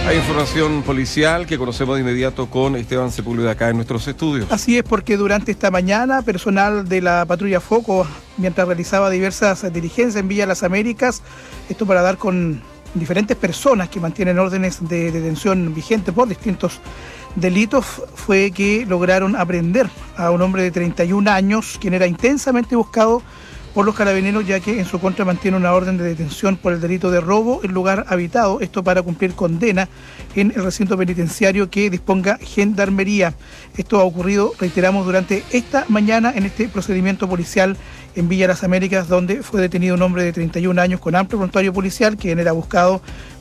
Hay información policial que conocemos de inmediato con Esteban Sepúlveda acá en nuestros estudios. Así es, porque durante esta mañana, personal de la patrulla Foco, mientras realizaba diversas diligencias en Villa Las Américas, esto para dar con diferentes personas que mantienen órdenes de detención vigentes por distintos delitos, fue que lograron aprender a un hombre de 31 años, quien era intensamente buscado por los carabineros, ya que en su contra mantiene una orden de detención por el delito de robo en lugar habitado, esto para cumplir condena en el recinto penitenciario que disponga Gendarmería. Esto ha ocurrido, reiteramos, durante esta mañana en este procedimiento policial en Villa Las Américas, donde fue detenido un hombre de 31 años con amplio prontuario policial, quien era buscado